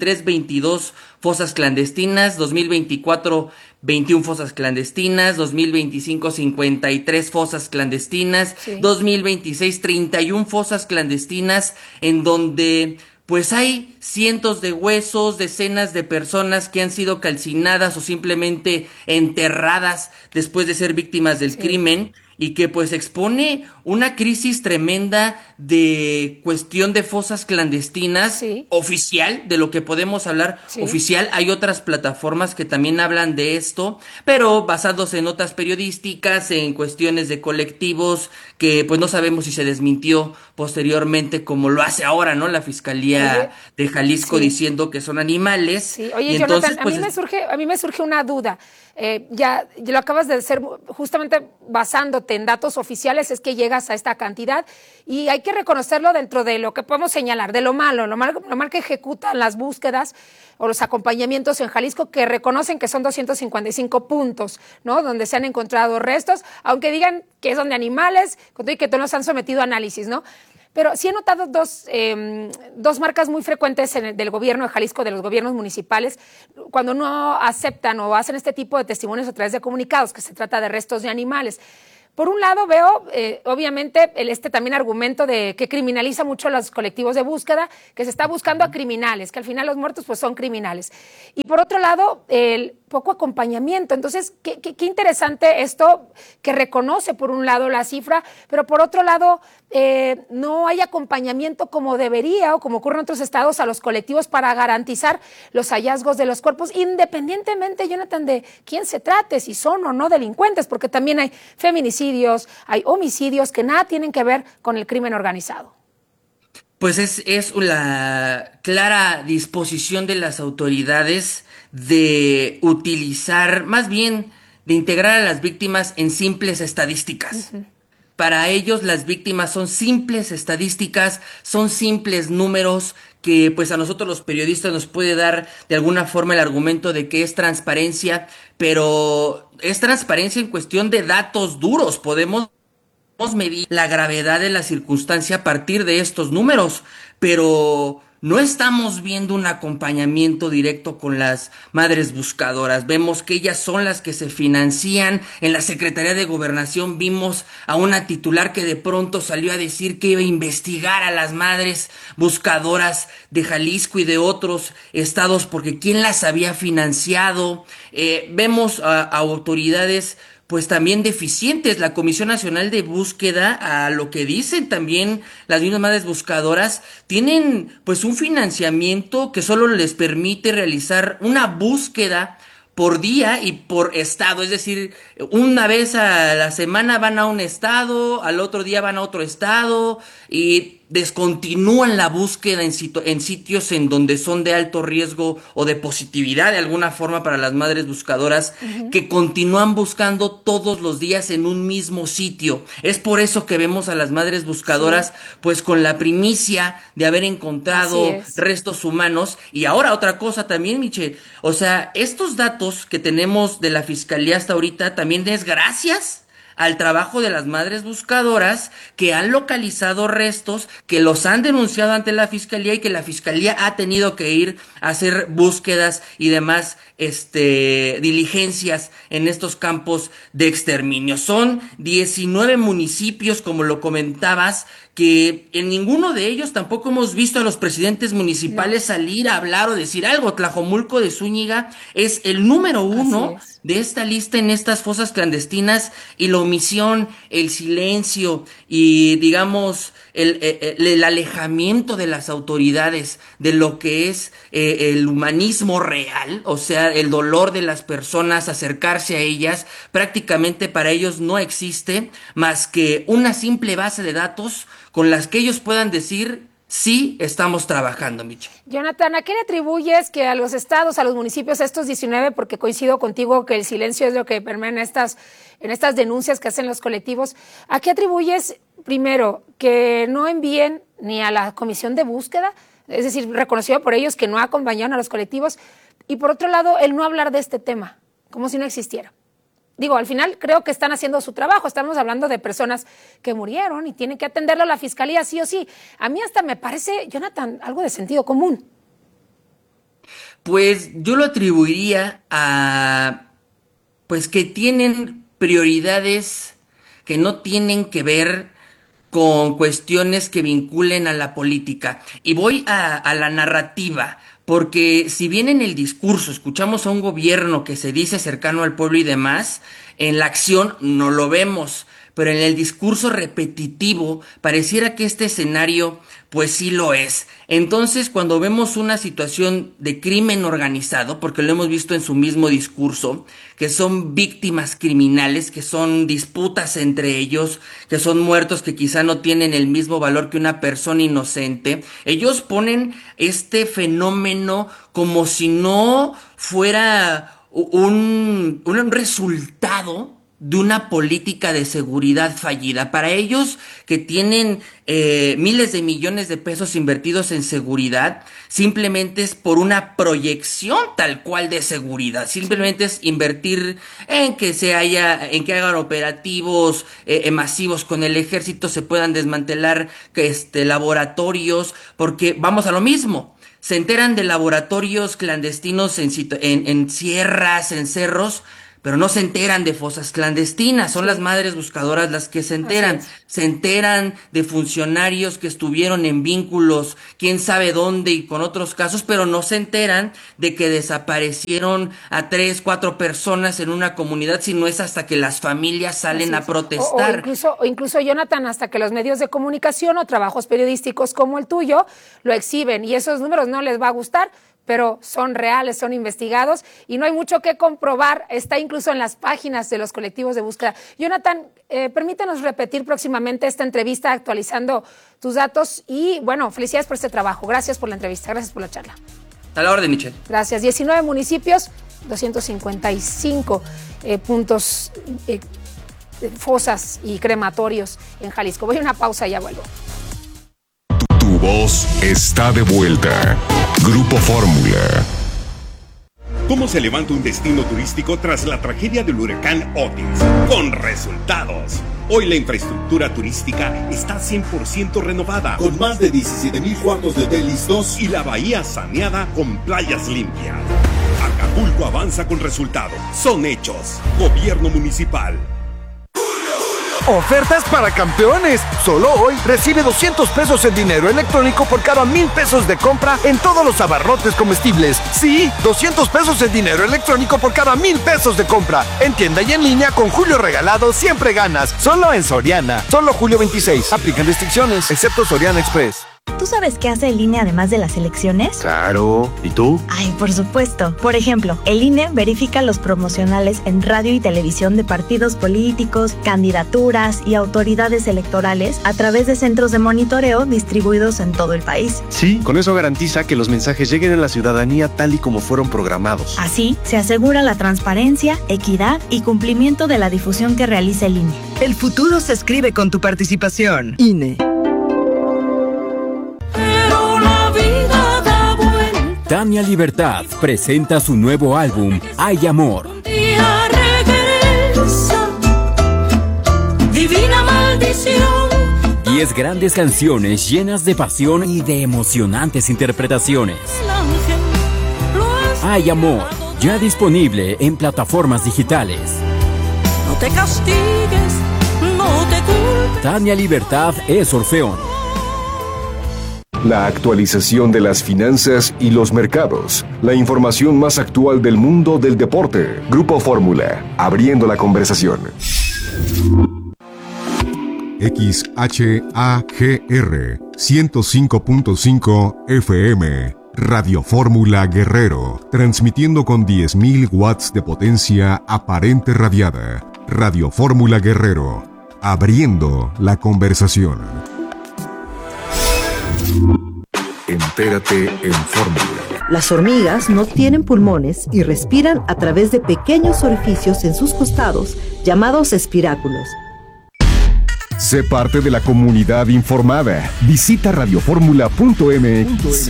22 fosas clandestinas, 2024, 21 fosas clandestinas, 2025, 53 fosas clandestinas, 2026, 31 fosas clandestinas, en donde pues hay cientos de huesos, decenas de personas que han sido calcinadas o simplemente enterradas después de ser víctimas del crimen, y que pues expone una crisis tremenda de cuestión de fosas clandestinas oficial, de lo que podemos hablar oficial. Hay otras plataformas que también hablan de esto, pero basados en notas periodísticas, en cuestiones de colectivos que pues no sabemos si se desmintió posteriormente, como lo hace ahora, ¿no? La Fiscalía de Jalisco diciendo que son animales. Sí. Oye, y Jonathan, entonces, pues, a mí me surge una duda. Ya lo acabas de hacer justamente basándote rebote en datos oficiales es que llegas a esta cantidad y hay que reconocerlo dentro de lo que podemos señalar, de lo mal que ejecutan las búsquedas o los acompañamientos en Jalisco, que reconocen que son 255 puntos, ¿no? Donde se han encontrado restos, aunque digan que son de animales, y que todos los han sometido a análisis, ¿no? Pero sí he notado dos marcas muy frecuentes del gobierno de Jalisco, de los gobiernos municipales, cuando no aceptan o hacen este tipo de testimonios a través de comunicados, que se trata de restos de animales. Por un lado veo, obviamente, también argumento de que criminaliza mucho a los colectivos de búsqueda, que se está buscando a criminales, que al final los muertos pues son criminales. Y por otro lado, el poco acompañamiento. Entonces, qué interesante esto, que reconoce por un lado la cifra, pero por otro lado no hay acompañamiento como debería o como ocurre en otros estados a los colectivos para garantizar los hallazgos de los cuerpos, independientemente, Jonathan, de quién se trate, si son o no delincuentes, porque también hay feminicidios, hay homicidios que nada tienen que ver con el crimen organizado. Pues es la clara disposición de las autoridades de utilizar, más bien de integrar a las víctimas en simples estadísticas. Uh-huh. Para ellos las víctimas son simples estadísticas, son simples números que pues a nosotros los periodistas nos puede dar de alguna forma el argumento de que es transparencia, pero es transparencia en cuestión de datos duros. Podemos medir la gravedad de la circunstancia a partir de estos números, pero no estamos viendo un acompañamiento directo con las madres buscadoras. Vemos que ellas son las que se financian. En la Secretaría de Gobernación vimos a una titular que de pronto salió a decir que iba a investigar a las madres buscadoras de Jalisco y de otros estados porque quién las había financiado. Vemos a autoridades pues también deficientes. La Comisión Nacional de Búsqueda, a lo que dicen también las mismas madres buscadoras, tienen pues un financiamiento que solo les permite realizar una búsqueda por día y por estado, es decir, una vez a la semana van a un estado, al otro día van a otro estado y descontinúan la búsqueda en sitios en donde son de alto riesgo o de positividad de alguna forma para las madres buscadoras, uh-huh, que continúan buscando todos los días en un mismo sitio. Es por eso que vemos a las madres buscadoras, sí, pues con la primicia de haber encontrado restos humanos. Y ahora otra cosa también, Miche, o sea, estos datos que tenemos de la Fiscalía hasta ahorita también es gracias al trabajo de las madres buscadoras que han localizado restos, que los han denunciado ante la Fiscalía y que la Fiscalía ha tenido que ir a hacer búsquedas y demás diligencias en estos campos de exterminio. Son 19 municipios, como lo comentabas, que en ninguno de ellos tampoco hemos visto a los presidentes municipales salir a hablar o decir algo. Tlajomulco de Zúñiga es el número 1 de esta lista en estas fosas clandestinas, y la omisión, el silencio y digamos el alejamiento de las autoridades de lo que es el humanismo real, o sea, el dolor de las personas, acercarse a ellas, prácticamente para ellos no existe más que una simple base de datos con las que ellos puedan decir: sí, estamos trabajando, Michi. Jonathan, ¿a qué le atribuyes que a los estados, a los municipios, a estos 19, porque coincido contigo que el silencio es lo que permea en estas denuncias que hacen los colectivos, ¿a qué atribuyes, primero, que no envíen ni a la comisión de búsqueda, es decir, reconocido por ellos que no acompañaron a los colectivos, y por otro lado, el no hablar de este tema, como si no existiera? Digo, al final creo que están haciendo su trabajo. Estamos hablando de personas que murieron y tienen que atenderlo a la Fiscalía sí o sí. A mí hasta me parece, Jonathan, algo de sentido común. Pues yo lo atribuiría a pues que tienen prioridades que no tienen que ver con cuestiones que vinculen a la política. Y voy a la narrativa, porque si bien en el discurso escuchamos a un gobierno que se dice cercano al pueblo y demás, en la acción no lo vemos, pero en el discurso repetitivo pareciera que este escenario pues sí lo es. Entonces, cuando vemos una situación de crimen organizado, porque lo hemos visto en su mismo discurso, que son víctimas criminales, que son disputas entre ellos, que son muertos que quizá no tienen el mismo valor que una persona inocente, ellos ponen este fenómeno como si no fuera un resultado de una política de seguridad fallida. Para ellos, que tienen miles de millones de pesos invertidos en seguridad, simplemente es por una proyección tal cual de seguridad. Simplemente es invertir en que hagan operativos masivos con el ejército, se puedan desmantelar laboratorios, porque vamos a lo mismo. Se enteran de laboratorios clandestinos en sierras, en cerros, pero no se enteran de fosas clandestinas. Son las madres buscadoras las que se enteran. Se enteran de funcionarios que estuvieron en vínculos, quién sabe dónde y con otros casos, pero no se enteran de que desaparecieron a 3, 4 personas en una comunidad, sino es hasta que las familias salen a protestar. O incluso, Jonathan, hasta que los medios de comunicación o trabajos periodísticos como el tuyo lo exhiben, y esos números no les va a gustar, pero son reales, son investigados y no hay mucho que comprobar. Está incluso en las páginas de los colectivos de búsqueda. Jonathan, permítanos repetir próximamente esta entrevista actualizando tus datos y, bueno, felicidades por este trabajo. Gracias por la entrevista, gracias por la charla. A la orden, Michelle. Gracias. 19 municipios, 255 puntos, fosas y crematorios en Jalisco. Voy a una pausa y ya vuelvo. Tu voz está de vuelta. Grupo Fórmula. ¿Cómo se levanta un destino turístico tras la tragedia del huracán Otis? Con resultados. Hoy la infraestructura turística está 100% renovada, con más de 17,000 cuartos de hotel listos y la bahía saneada con playas limpias. Acapulco avanza con resultados. Son hechos. Gobierno municipal. Ofertas para campeones. Solo hoy recibe 200 pesos en dinero electrónico por cada 1,000 pesos de compra en todos los abarrotes comestibles. Sí, 200 pesos en dinero electrónico por cada 1,000 pesos de compra. En tienda y en línea con Julio Regalado siempre ganas. Solo en Soriana. Solo julio 26. Aplican restricciones, excepto Soriana Express. ¿Tú sabes qué hace el INE además de las elecciones? Claro. ¿Y tú? Ay, por supuesto. Por ejemplo, el INE verifica los promocionales en radio y televisión de partidos políticos, candidaturas y autoridades electorales a través de centros de monitoreo distribuidos en todo el país. Sí, con eso garantiza que los mensajes lleguen a la ciudadanía tal y como fueron programados. Así, se asegura la transparencia, equidad y cumplimiento de la difusión que realiza el INE. El futuro se escribe con tu participación. INE. Tania Libertad presenta su nuevo álbum, Hay Amor. Divina maldición. 10 grandes canciones llenas de pasión y de emocionantes interpretaciones. Hay Amor, ya disponible en plataformas digitales. No te castigues, no te culpes. Tania Libertad es Orfeón. La actualización de las finanzas y los mercados. La información más actual del mundo del deporte. Grupo Fórmula, abriendo la conversación. XHAGR 105.5 FM. Radio Fórmula Guerrero. Transmitiendo con 10,000 watts de potencia aparente radiada. Radio Fórmula Guerrero. Abriendo la conversación. Entérate en Fórmula. Las hormigas no tienen pulmones y respiran a través de pequeños orificios en sus costados, llamados espiráculos. Sé parte de la comunidad informada. Visita radioformula.mx.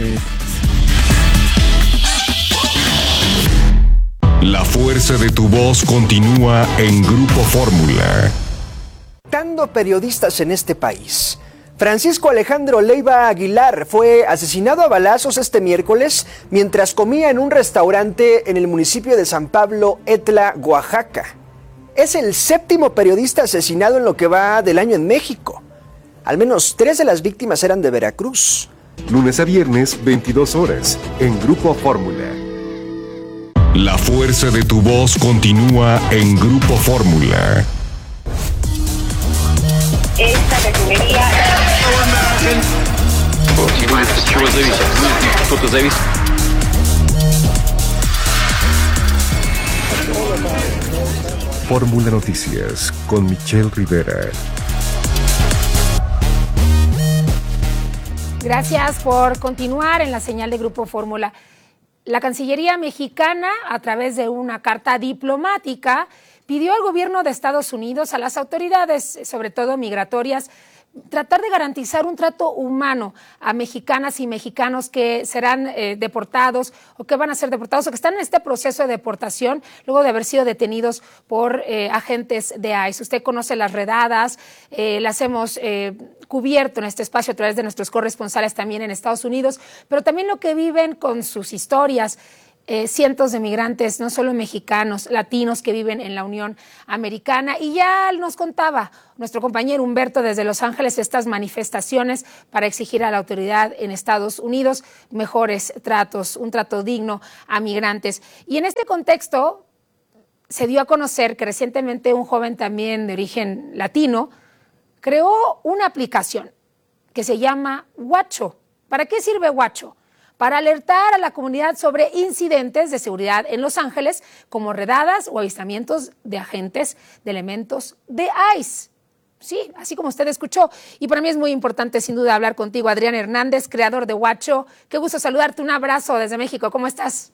La fuerza de tu voz continúa en Grupo Fórmula. Tanto periodistas en este país. Francisco Alejandro Leiva Aguilar fue asesinado a balazos este miércoles mientras comía en un restaurante en el municipio de San Pablo, Etla, Oaxaca. Es el 7º periodista asesinado en lo que va del año en México. Al menos 3 de las víctimas eran de Veracruz. Lunes a viernes, 22 horas, en Grupo Fórmula. La fuerza de tu voz continúa en Grupo Fórmula. Esta refinería. Fórmula Noticias con Michelle Rivera. Gracias por continuar en la señal de Grupo Fórmula. La Cancillería mexicana, a través de una carta diplomática, pidió al gobierno de Estados Unidos, a las autoridades, sobre todo migratorias, tratar de garantizar un trato humano a mexicanas y mexicanos que serán deportados o que van a ser deportados o que están en este proceso de deportación luego de haber sido detenidos por agentes de ICE. Usted conoce las redadas, las hemos cubierto en este espacio a través de nuestros corresponsales también en Estados Unidos, pero también lo que viven con sus historias. Cientos de migrantes, no solo mexicanos, latinos que viven en la Unión Americana. Y ya nos contaba nuestro compañero Humberto desde Los Ángeles estas manifestaciones para exigir a la autoridad en Estados Unidos mejores tratos, un trato digno a migrantes. Y en este contexto se dio a conocer que recientemente un joven también de origen latino creó una aplicación que se llama Watcho. ¿Para qué sirve Watcho? Para alertar a la comunidad sobre incidentes de seguridad en Los Ángeles, como redadas o avistamientos de agentes de elementos de ICE. Sí, así como usted escuchó. Y para mí es muy importante, sin duda, hablar contigo, Adrián Hernández, creador de Watcho. Qué gusto saludarte. Un abrazo desde México. ¿Cómo estás?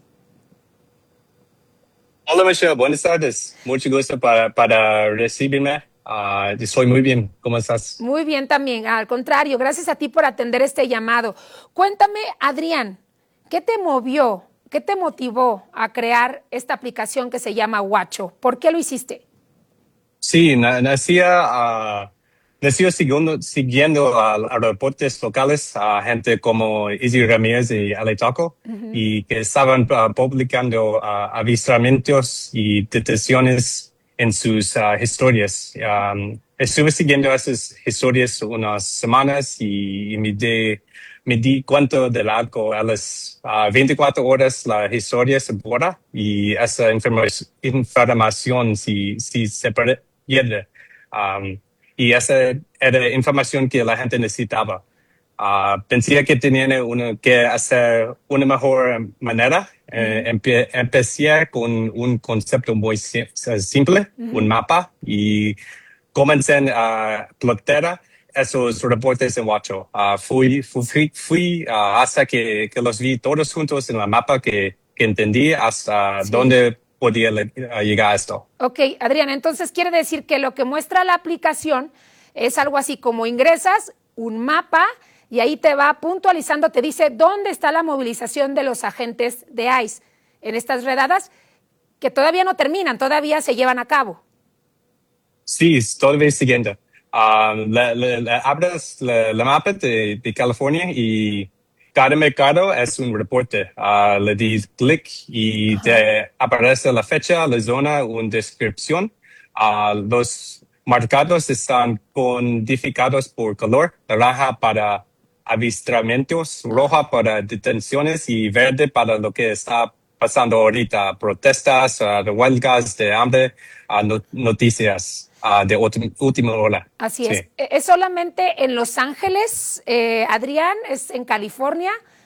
Hola, Michelle. Buenas tardes. Mucho gusto para recibirme. Estoy muy bien. ¿Cómo estás? Muy bien también. Al contrario, gracias a ti por atender este llamado. Cuéntame, Adrián, ¿qué te movió, qué te motivó a crear esta aplicación que se llama Watcho? ¿Por qué lo hiciste? Sí, nació siguiendo a reportes locales a gente como Izzy Ramírez y Ale Taco, y que estaban publicando avistamientos y detenciones en sus historias. Estuve siguiendo esas historias unas semanas y me di cuenta de algo. A las 24 horas la historia se borra y esa información si se pierde. Y esa era información que la gente necesitaba. Pensé que tenían que hacer una mejor manera. Empecé con un concepto muy simple, un mapa, y comencé a plotar esos reportes en Watcho. Fui hasta que los vi todos juntos en el mapa que entendí hasta dónde podía llegar a esto. Ok, Adrián, entonces quiere decir que lo que muestra la aplicación es algo así como ingresas un mapa y ahí te va puntualizando, te dice dónde está la movilización de los agentes de ICE en estas redadas que todavía no terminan, todavía se llevan a cabo. Sí, todavía siguiendo. Abres la mapa de California y cada mercado es un reporte. Le di clic y te aparece la fecha, la zona, una descripción. Los marcados están codificados por color, naranja para avistamientos, roja para detenciones y verde para lo que está pasando ahorita, protestas, huelgas de hambre, noticias de última hora. Así es. ¿Es solamente en Los Ángeles, Adrián? ¿Es en California?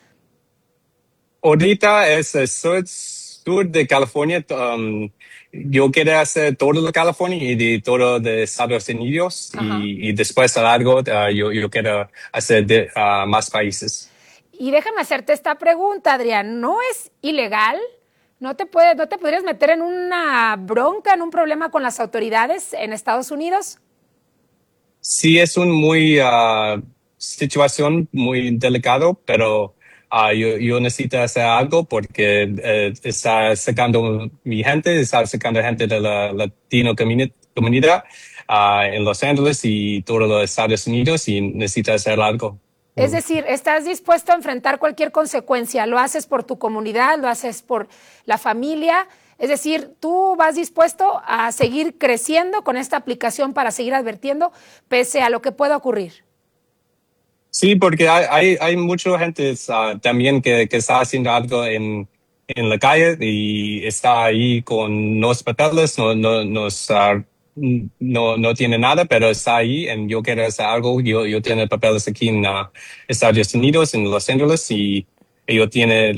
Ahorita es el sur de California. Yo quiero hacer todo de California y de todo de Estados Unidos y después a largo yo quiero hacer de más países. Y déjame hacerte esta pregunta, Adrián. ¿No es ilegal? ¿No te podrías meter en una bronca, en un problema con las autoridades en Estados Unidos? Sí, es una situación muy delicada, pero yo necesito hacer algo porque está sacando mi gente, está sacando gente de la latino comunidad en Los Ángeles y todos los Estados Unidos y necesito hacer algo. Es decir, ¿estás dispuesto a enfrentar cualquier consecuencia? ¿Lo haces por tu comunidad? ¿Lo haces por la familia? Es decir, ¿tú vas dispuesto a seguir creciendo con esta aplicación para seguir advirtiendo pese a lo que pueda ocurrir? Sí, porque hay mucha gente también que está haciendo algo en la calle y está ahí con los papeles, no tiene nada, pero está ahí y yo quiero hacer algo. Yo tengo papeles aquí en Estados Unidos, en Los Ángeles, y yo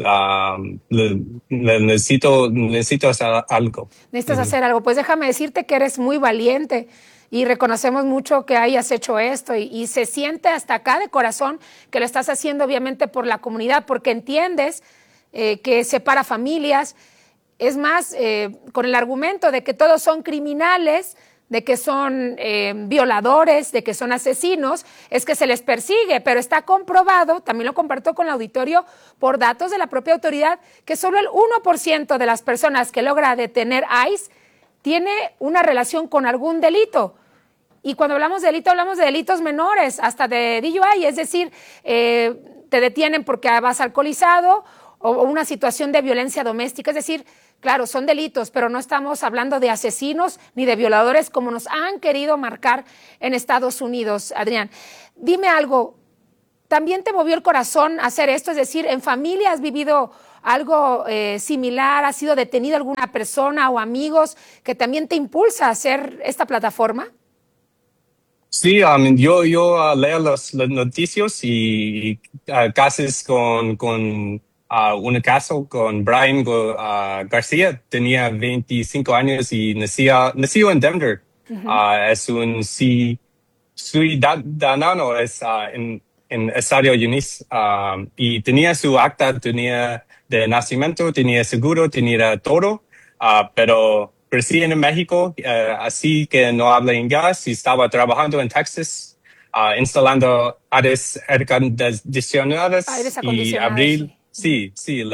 necesito hacer algo. Necesitas hacer algo. Pues déjame decirte que eres muy valiente y reconocemos mucho que hayas hecho esto y se siente hasta acá de corazón que lo estás haciendo obviamente por la comunidad, porque entiendes que separa familias. Es más, con el argumento de que todos son criminales, de que son violadores, de que son asesinos, es que se les persigue, pero está comprobado, también lo compartió con el auditorio, por datos de la propia autoridad, que solo el 1% de las personas que logra detener ICE tiene una relación con algún delito. Y cuando hablamos de delito, hablamos de delitos menores, hasta de DUI, es decir, te detienen porque vas alcoholizado o una situación de violencia doméstica, es decir, claro, son delitos, pero no estamos hablando de asesinos ni de violadores como nos han querido marcar en Estados Unidos. Adrián, dime algo, ¿también te movió el corazón hacer esto? Es decir, ¿en familia has vivido algo similar? ¿Ha sido detenido alguna persona o amigos que también te impulsa a hacer esta plataforma? Sí, yo leo los noticias y casos con un caso con Brian García, tenía 25 años y nació en Denver. Es un ciudadano en Estados Unidos y tenía su acta, tenía de nacimiento, tenía seguro, tenía todo, pero crecí en México, así que no habla inglés y estaba trabajando en Texas, instalando aires acondicionados y abril. Sí,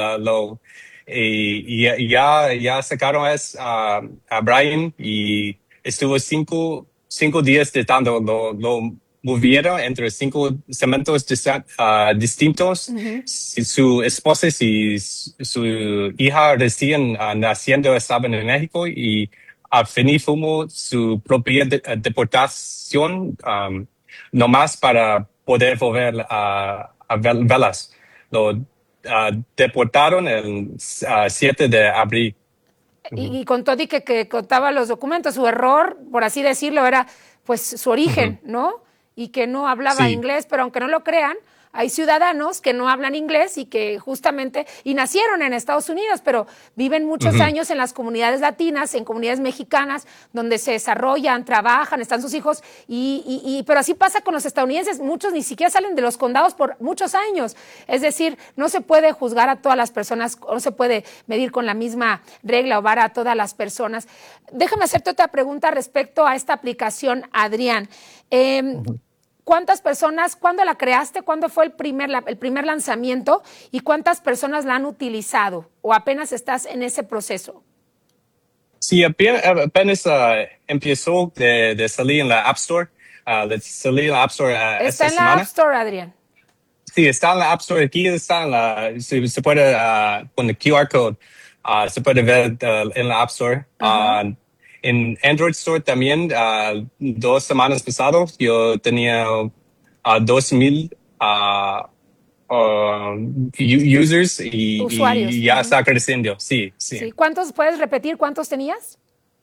y ya sacaron a Brian y estuvo cinco días tratando, lo movieron entre 5 cementos distintos. Su esposa y su hija recién naciendo estaban en México y al fin fuimos su propia deportación, nomás para poder volver a verlas. Deportaron el 7 de abril. Y con todo y que contaba los documentos, su error, por así decirlo, era pues su origen, ¿no? Y que no hablaba inglés, pero aunque no lo crean, hay ciudadanos que no hablan inglés y que justamente, y nacieron en Estados Unidos, pero viven muchos años en las comunidades latinas, en comunidades mexicanas, donde se desarrollan, trabajan, están sus hijos, pero así pasa con los estadounidenses, muchos ni siquiera salen de los condados por muchos años. Es decir, no se puede juzgar a todas las personas, no se puede medir con la misma regla o vara a todas las personas. Déjame hacerte otra pregunta respecto a esta aplicación, Adrián. ¿Cuántas personas, cuándo la creaste, cuándo fue el primer lanzamiento y cuántas personas la han utilizado o apenas estás en ese proceso? Sí, apenas empezó de salir en la App Store. Está esta en la App Store, Adrián. Sí, está en la App Store. Aquí está se puede, con el QR code, se puede ver en la App Store. En Android Store también, 2 semanas pasadas, yo tenía 2,000 users y ya está creciendo. Sí. ¿Cuántos, puedes repetir, cuántos tenías?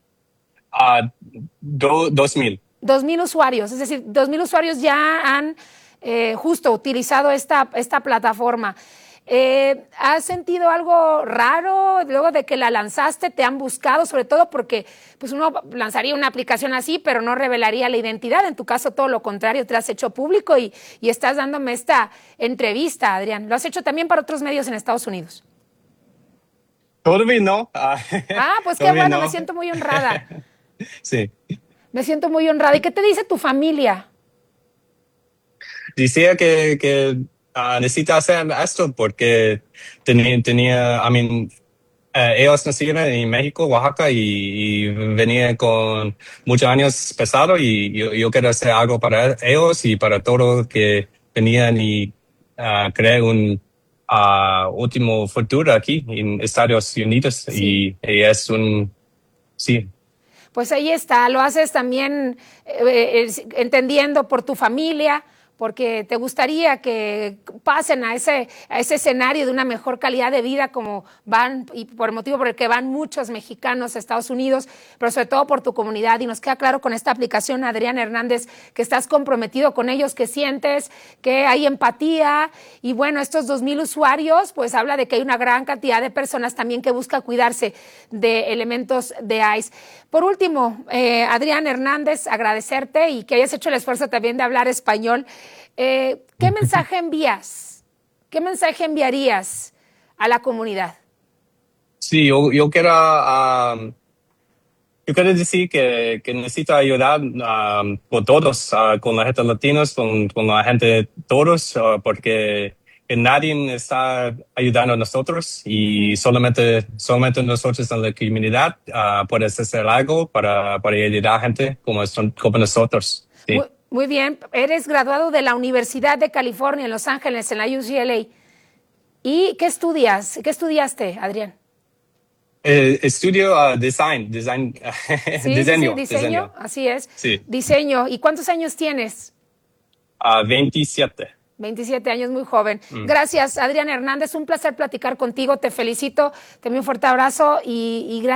2,000. 2,000 usuarios, es decir, 2,000 usuarios ya han justo utilizado esta plataforma. ¿Has sentido algo raro luego de que la lanzaste? ¿Te han buscado? Sobre todo porque pues uno lanzaría una aplicación así, pero no revelaría la identidad. En tu caso, todo lo contrario, te has hecho público y estás dándome esta entrevista, Adrián. ¿Lo has hecho también para otros medios en Estados Unidos? Todavía no. Pues qué bueno, no. Me siento muy honrada. Sí. Me siento muy honrada. ¿Y qué te dice tu familia? Decía que necesita hacer esto porque ellos nacieron en México, Oaxaca y venían con muchos años pasados y yo quiero hacer algo para ellos y para todos que venían y crear un último futuro aquí en Estados Unidos y es sí. Pues ahí está, lo haces también entendiendo por tu familia, porque te gustaría que pasen a ese escenario de una mejor calidad de vida como van, y por el motivo por el que van muchos mexicanos a Estados Unidos, pero sobre todo por tu comunidad. Y nos queda claro con esta aplicación, Adrián Hernández, que estás comprometido con ellos, que sientes que hay empatía. Y bueno, estos 2,000 usuarios, pues habla de que hay una gran cantidad de personas también que busca cuidarse de elementos de ICE. Por último, Adrián Hernández, agradecerte y que hayas hecho el esfuerzo también de hablar español. ¿Qué mensaje envías? ¿Qué mensaje enviarías a la comunidad? Sí, yo quiero decir que necesito ayudar por todos, con la gente latina, con la gente todos, porque nadie está ayudando a nosotros y solamente nosotros en la comunidad podemos hacer algo para ayudar a gente como nosotros. Sí. Muy bien, eres graduado de la Universidad de California en Los Ángeles, en la UCLA. ¿Y qué estudias? ¿Qué estudiaste, Adrián? Estudio diseño. Diseño, así es. Sí. Diseño. ¿Y cuántos años tienes? 27. 27 años, muy joven. Gracias, Adrián Hernández. Un placer platicar contigo. Te felicito. Te envío un fuerte abrazo y gracias.